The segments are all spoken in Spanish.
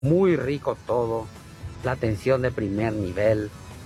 muy rico todo, la atención de primer nivel,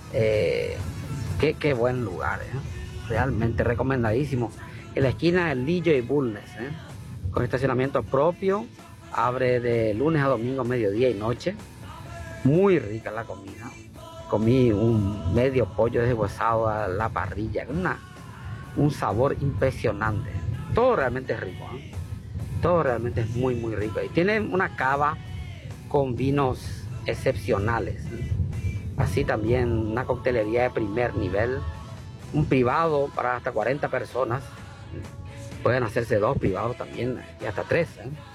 qué buen lugar, realmente recomendadísimo. En la esquina del Lillo y Bulnes, con estacionamiento propio, abre de lunes a domingo, mediodía y noche, muy rica la comida. Comí un medio pollo deshuesado a la parrilla, un sabor impresionante. Todo realmente es rico, todo realmente es muy muy rico. Y tiene una cava con vinos excepcionales, así también una coctelería de primer nivel, un privado para hasta 40 personas, pueden hacerse 2 privados también y hasta 3.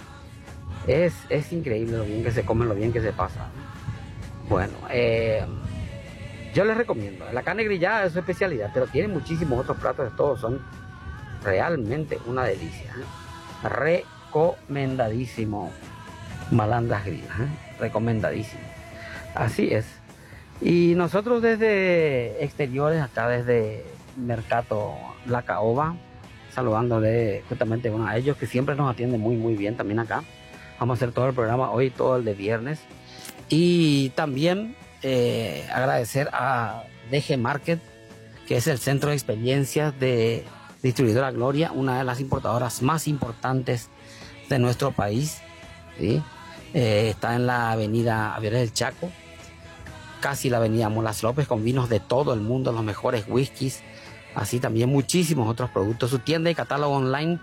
Es increíble lo bien que se come, lo bien que se pasa. Bueno, yo les recomiendo, la carne grillada es su especialidad, pero tiene muchísimos otros platos, todos son realmente una delicia. Recomendadísimo Malandras Grill, recomendadísimo. Así es. Y nosotros desde exteriores, acá desde Mercado La Caoba, saludándole justamente a uno de ellos que siempre nos atiende muy muy bien también acá. Vamos a hacer todo el programa hoy, todo el de viernes. Y también agradecer a DG Market, que es el centro de experiencias de Distribuidora Gloria, una de las importadoras más importantes de nuestro país, ¿sí? Está en la avenida Javier del Chaco, casi la avenida Molas López, con vinos de todo el mundo, los mejores whiskies, así también muchísimos otros productos. Su tienda y catálogo online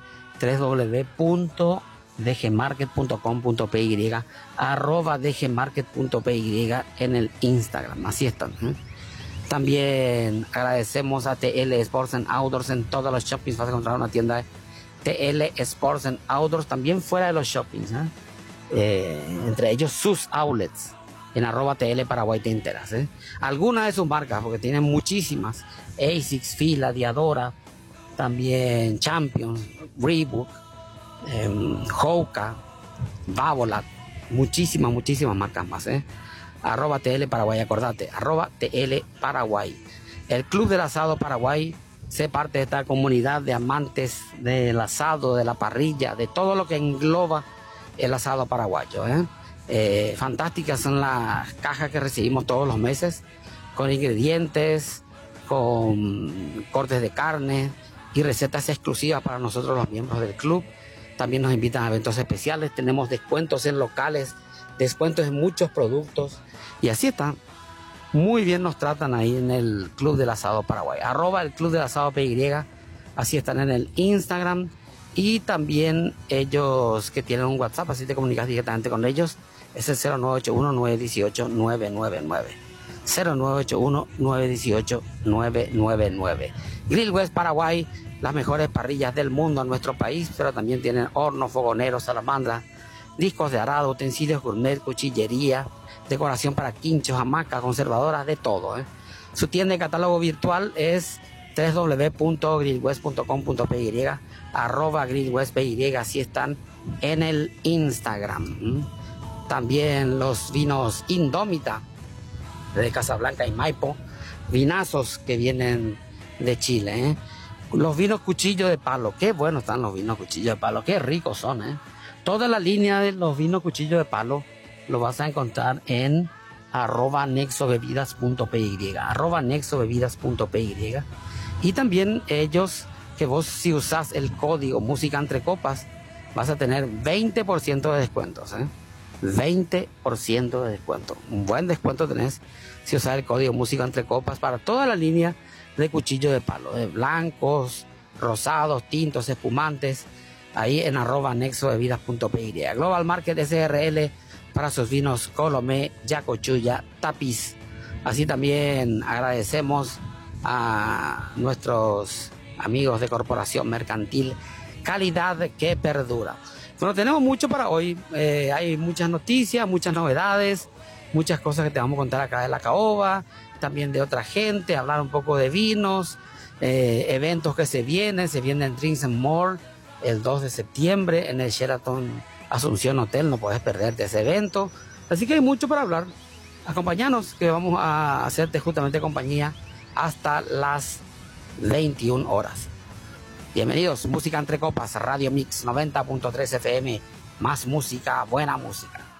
www.dgmarket.com.py, @dgmarket.py en el Instagram, así están. También agradecemos a TL Sports and Outdoors. En todos los shoppings vas a encontrar una tienda de TL Sports and Outdoors, también fuera de los shoppings, entre ellos sus outlets en @TL Paraguay te enteras. Algunas de sus marcas, porque tienen muchísimas: ASICS, Fila, Diadora, también Champions, Reebok, Hoka, Babolat, muchísimas marcas más. @TL Paraguay, acordate, @TL Paraguay. El Club del Asado Paraguay, sé parte de esta comunidad de amantes del asado, de la parrilla, de todo lo que engloba el asado paraguayo. Fantásticas son las cajas que recibimos todos los meses, con ingredientes, con cortes de carne y recetas exclusivas para nosotros los miembros del club. También nos invitan a eventos especiales, tenemos descuentos en locales, descuentos en muchos productos, y así está. Muy bien nos tratan ahí en el Club del Asado Paraguay, @el Club del Asado PY, así están en el Instagram. Y también ellos que tienen un WhatsApp, así te comunicas directamente con ellos, es el 0981-918-999. 0981-918-999. Grill West Paraguay, las mejores parrillas del mundo en nuestro país, pero también tienen hornos, fogoneros, salamandras, discos de arado, utensilios gourmet, cuchillería, decoración para quinchos, hamacas, conservadoras, de todo. Su tienda de catálogo virtual es www.grillwest.com.py, @grillwestpy, así están en el Instagram. También los vinos Indómita de Casablanca y Maipo, vinazos que vienen de Chile. Los vinos Cuchillo de Palo, qué buenos están los vinos Cuchillo de Palo, qué ricos son. Toda la línea de los vinos Cuchillo de Palo lo vas a encontrar en @nexobebidas.py, @nexobebidas.py. Y también ellos, que vos si usás el código Música Entre Copas, vas a tener 20% de descuentos. 20% de descuento. Un buen descuento tenés si usás el código Música Entre Copas para toda la línea de Cuchillo de Palo, de blancos, rosados, tintos, espumantes, ahí en @nexobebidas.py. Global Market SRL para sus vinos Colomé, Yacochuya, Tapiz. Así también agradecemos a nuestros amigos de Corporación Mercantil, calidad que perdura. Bueno, tenemos mucho para hoy. Hay muchas noticias, muchas novedades, muchas cosas que te vamos a contar acá de La Caoba, también de otra gente, hablar un poco de vinos, eventos que se vienen Drinks and More el 2 de septiembre en el Sheraton Asunción Hotel, no puedes perderte ese evento. Así que hay mucho para hablar. Acompáñanos, que vamos a hacerte justamente compañía hasta las 21 horas. Bienvenidos, Música Entre Copas, Radio Mix 90.3 FM, más música, buena música.